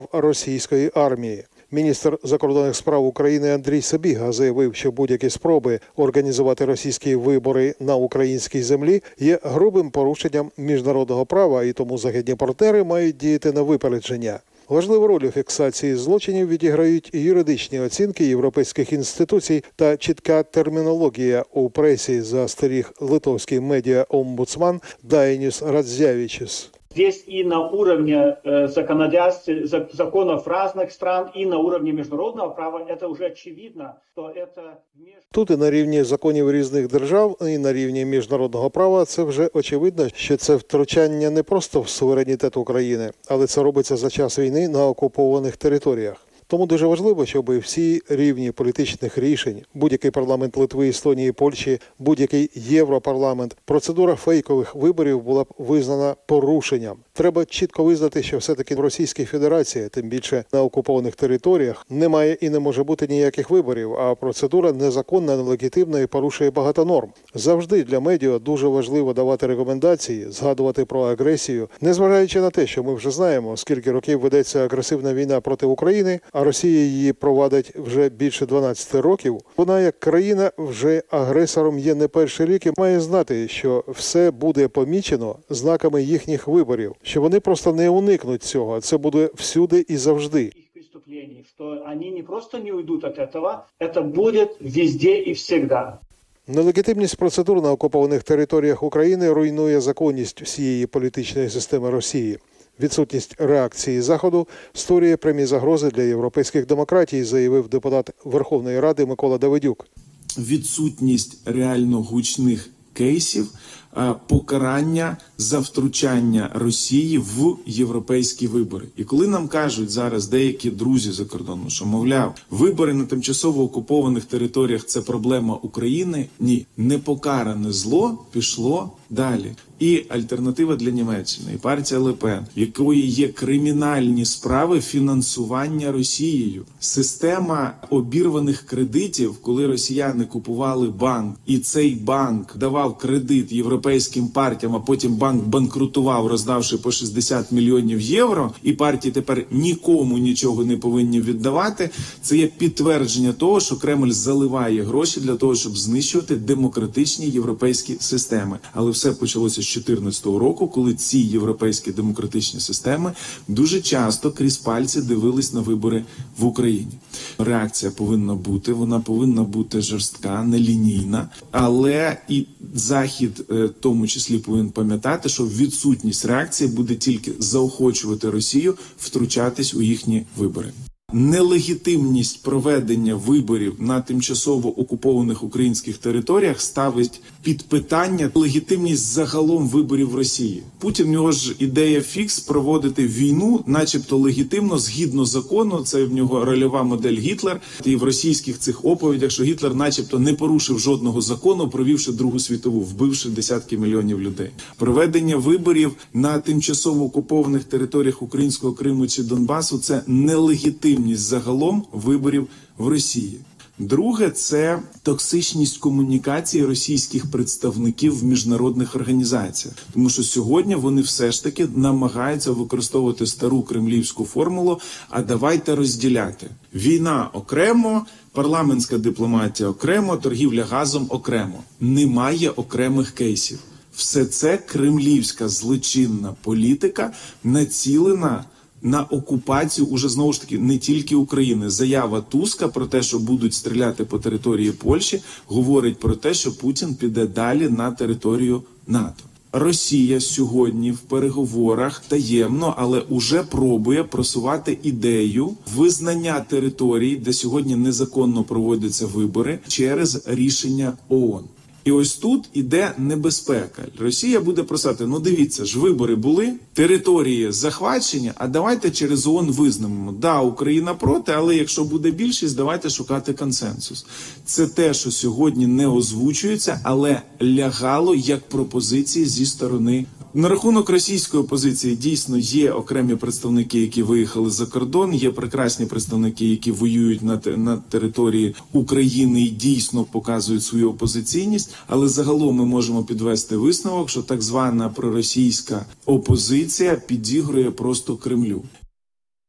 російської армії. Міністр закордонних справ України Андрій Сибіга заявив, що будь-які спроби організувати російські вибори на українській землі є грубим порушенням міжнародного права, і тому західні партнери мають діяти на випередження. Важливу роль у фіксації злочинів відіграють і юридичні оцінки європейських інституцій та чітка термінологія у пресі, застеріг литовський медіа-омбудсман Дайнис Радзявичус. Здесь и на уровне законов разных стран, и на уровне международного права это уже очевидно, что это... Тут і на рівні законів різних держав, і на рівні міжнародного права це вже очевидно, що це втручання не просто в суверенітет України, але це робиться за час війни на окупованих територіях. Тому дуже важливо, щоб всі рівні політичних рішень, будь-який парламент Литви, Естонії, Польщі, будь-який європарламент, процедура фейкових виборів була б визнана порушенням. Треба чітко визнати, що все-таки в Російській Федерації, тим більше на окупованих територіях, немає і не може бути ніяких виборів, а процедура незаконна, нелегітимна і порушує багато норм. Завжди для медіа дуже важливо давати рекомендації, згадувати про агресію, незважаючи на те, що ми вже знаємо, скільки років ведеться агресивна війна проти України, а Росія її провадить вже більше 12 років. Вона, як країна, вже агресором є не перший рік і має знати, що все буде помічено знаками їхніх виборів, що вони просто не уникнуть цього, це буде всюди і завжди. Что они не просто не уйдут от этого, это будет везде и всегда. Нелегітимність процедур на окупованих територіях України руйнує законність всієї політичної системи Росії. Відсутність реакції Заходу створює прямі загрози для європейських демократій, заявив депутат Верховної Ради Микола Давидюк. Відсутність реально гучних кейсів, покарання за втручання Росії в європейські вибори. І коли нам кажуть зараз деякі друзі за кордоном, що, мовляв, вибори на тимчасово окупованих територіях – це проблема України, ні. Непокаране зло пішло далі. І альтернатива для Німеччини, і партія Ле Пен, в якої є кримінальні справи фінансування Росією. Система обірваних кредитів, коли росіяни купували банк, і цей банк давав кредит європейським партіям, а потім банк банкрутував, роздавши по 60 мільйонів євро, і партії тепер нікому нічого не повинні віддавати, це є підтвердження того, що Кремль заливає гроші для того, щоб знищувати демократичні європейські системи. Але все почалося з 2014 року, коли ці європейські демократичні системи дуже часто крізь пальці дивились на вибори в Україні. Реакція повинна бути, вона повинна бути жорстка, нелінійна, але і Захід в тому числі повинен пам'ятати, що відсутність реакції буде тільки заохочувати Росію втручатись у їхні вибори. Нелегітимність проведення виборів на тимчасово окупованих українських територіях ставить під питання легітимність загалом виборів в Росії. Путін, в нього ж ідея фікс проводити війну, начебто легітимно, згідно закону, це в нього рольова модель Гітлер. І в російських цих оповідях, що Гітлер начебто не порушив жодного закону, провівши Другу світову, вбивши десятки мільйонів людей. Проведення виборів на тимчасово окупованих територіях українського Криму чи Донбасу – це нелегітимність загалом виборів в Росії. Друге – це токсичність комунікації російських представників в міжнародних організаціях. Тому що сьогодні вони все ж таки намагаються використовувати стару кремлівську формулу «а давайте розділяти». Війна окремо, парламентська дипломатія окремо, торгівля газом окремо. Немає окремих кейсів. Все це кремлівська злочинна політика, націлена на окупацію уже знову ж таки не тільки України. Заява Туска про те, що будуть стріляти по території Польщі, говорить про те, що Путін піде далі на територію НАТО. Росія сьогодні в переговорах таємно, але уже пробує просувати ідею визнання територій, де сьогодні незаконно проводяться вибори, через рішення ООН. І ось тут іде небезпека. Росія буде просити, ну дивіться ж, вибори були, території захвачені, а давайте через ООН визнаємо. Да, Україна проти, але якщо буде більшість, давайте шукати консенсус. Це те, що сьогодні не озвучується, але лягало як пропозиції зі сторони. На рахунок російської опозиції дійсно є окремі представники, які виїхали за кордон, є прекрасні представники, які воюють на території України і дійсно показують свою опозиційність, але загалом ми можемо підвести висновок, що так звана проросійська опозиція підігрує просто Кремлю.